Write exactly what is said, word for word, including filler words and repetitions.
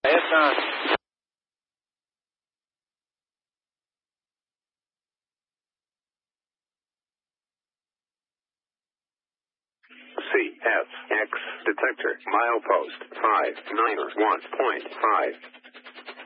It's on. C F X detector milepost five nine one point five.